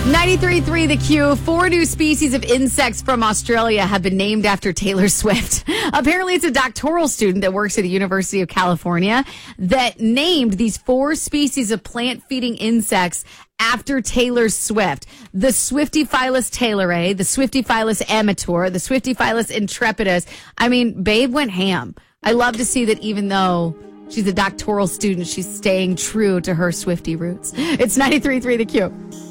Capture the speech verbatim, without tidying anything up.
ninety-three point three The Q. Four new species of insects from Australia have been named after Taylor Swift. Apparently, it's a doctoral student that works at the University of California that named these four species of plant-feeding insects after Taylor Swift. The Swiftifilus taylori, the Swiftifilus amateur, the Swiftifilus intrepidus. I mean, Babe went ham. I love to see that even though she's a doctoral student, she's staying true to her Swiftie roots. It's ninety-three point three The Q.